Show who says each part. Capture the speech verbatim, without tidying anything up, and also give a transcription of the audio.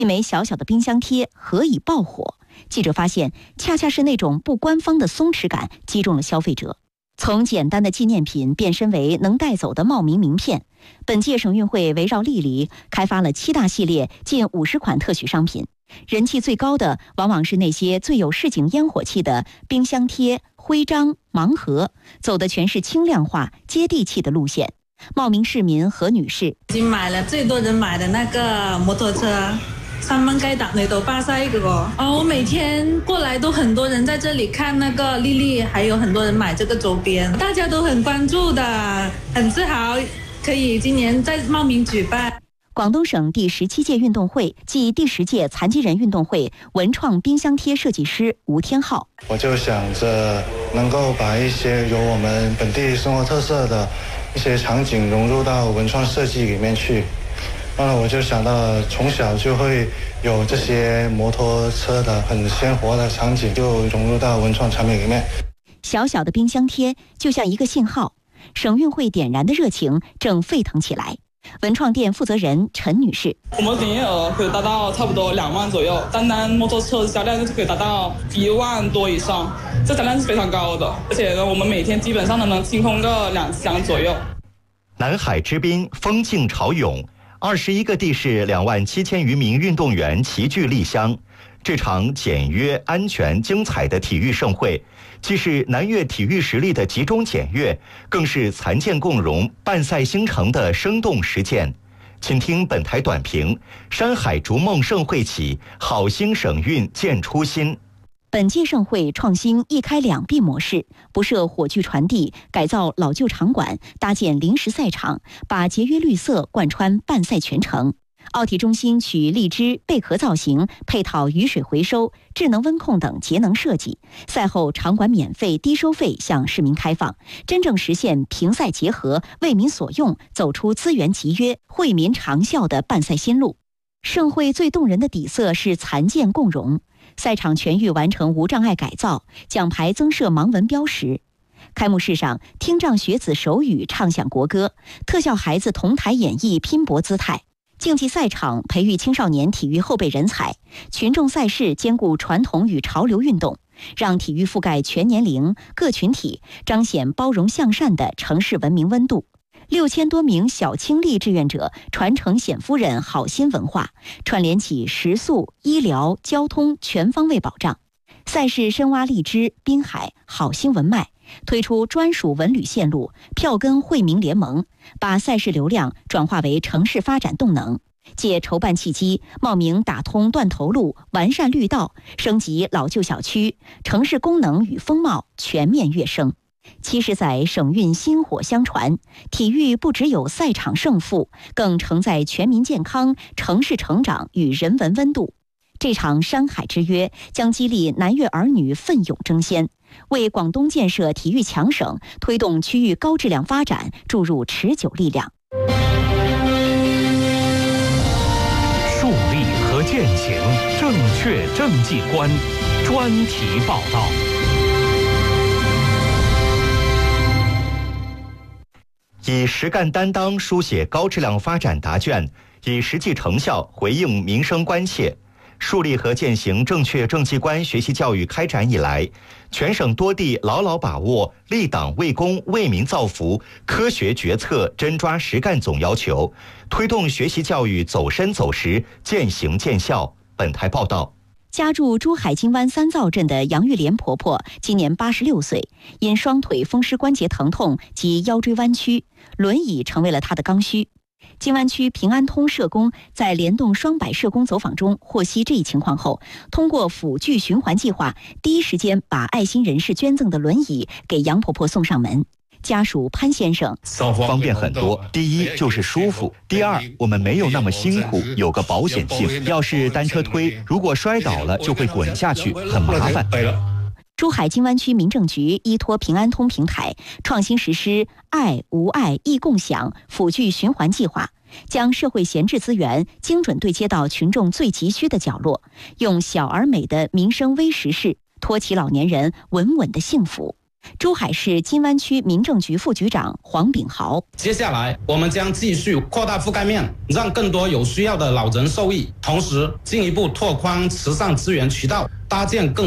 Speaker 1: 一枚小小的冰箱贴何以爆火？记者发现，恰恰是那种不官方的松弛感击中了消费者。从简单的纪念品变身为能带走的冒名名片。本届省运会围绕丽丽开发了七大系列，近五十款特许商品。人气最高的往往是那些最有市井烟火气的冰箱贴、徽章、盲盒，走的全是轻量化、接地气的路线。茂名市民何女士
Speaker 2: 已经买了最多人买的那个摩托车。三蚊雞搭嚟到巴西嗰個哦，我每天過來都很多人在這裡看那個麗麗，還有很多人買這個周邊，大家都很關注的，很自豪可以今年在茂名舉辦。
Speaker 1: 廣東省第十七屆運動會暨第十屆殘疾人運動會文創冰箱貼設計師吳天浩，
Speaker 3: 我就想着能夠把一些有我們本地生活特色的一些場景融入到文創設計裡面去。那我就想到從小就會有這些摩托車的很鮮活的場景，就融入到文創產品裡面。
Speaker 1: 小小的冰箱貼就像一個信號，省運會點燃的熱情正沸騰起來。文創店負責人陳女士，
Speaker 4: 我們營業額可以達到差不多兩萬左右，單單摩托車銷量就可以達到一萬多以上，這銷量是非常高的。而且呢，我們每天基本上都能清空個兩箱左右。
Speaker 5: 南海之濱，風勁潮湧。二十一個地市兩萬七千餘名運動員齊聚麗鄉，這場簡約、安全、精彩的體育盛會，既是南粵體育實力的集中檢閱，更是殘健共融、伴賽星城的生動實踐。請聽本台短評：山海逐夢盛會起，好興省運見初心。
Speaker 1: 本屆盛會創新一開兩閉模式，不設火炬傳遞，改造老舊場館，搭建臨時賽場，把節約綠色貫穿辦賽全程。奧體中心取荔枝、貝殼造型，配套雨水回收、智能溫控等節能設計。賽後場館免費低收費向市民開放，真正實現平賽結合、為民所用，走出資源集約、惠民長效的辦賽新路。盛會最動人的底色是殘健共融。賽場全域完成無障礙改造，獎牌增設盲文標識。開幕式上，聽障學子手語唱響國歌，特效孩子同台演繹拼搏姿態。競技賽場培育青少年體育後備人才，群眾賽事兼顧傳統與潮流運動，讓體育覆蓋全年齡、各群體，彰顯包容向善的城市文明溫度。六千多名小青力志願者傳承冼夫人好心文化，串聯起食宿、醫療、交通全方位保障。賽事深挖荔枝、濱海好心文脈，推出專屬文旅線路，票根惠民聯盟，把賽事流量轉化為城市發展動能。借籌辦契機，茂名打通斷頭路，完善綠道，升級老舊小區，城市功能與風貌全面躍升。七十載省運薪火相傳，體育不只有賽場勝負，更承載全民健康、城市成長與人文溫度。這場山海之約將激勵南粵兒女奮勇爭先，為廣東建設體育強省、推動區域高質量發展注入持久力量。
Speaker 6: 樹立和踐行正確政績觀，專題報道。
Speaker 5: 以實幹擔當書寫高質量發展答卷，以實際成效回應民生關切。樹立和踐行正確政績觀學習教育開展以來，全省多地牢牢把握立黨為公為民造福、科學決策真抓實幹總要求，推動學習教育走深走實、見行見效。本台報道。
Speaker 1: 家住珠海金灣三灶鎮的楊玉蓮婆婆今年八十六歲，因雙腿風濕關節疼痛及腰椎彎曲，輪椅成為了她的剛需。金灣區平安通社工在聯動雙百社工走訪中獲悉這一情況後，通過輔具循環計劃，第一時間把愛心人士捐贈的輪椅給楊婆婆送上門。家屬潘先生，
Speaker 7: 方便很多，第一就是舒服，第二我們沒有那麼辛苦，有個保險性，要是單車推，如果摔倒了就會滾下去，很麻煩。
Speaker 1: 珠海金灣區民政局依託平安通平台，創新實施愛無愛易共享輔具循環計劃，將社會閒置資源精準對接到群眾最急需的角落，用小而美的民生微實事托起老年人穩穩的幸福。 珠海市金湾区民政局副局长黄炳豪：
Speaker 8: 接下来我们将继续扩大覆盖面，让更多有需要的老人受益，同时进一步拓宽慈善资源渠道，搭建更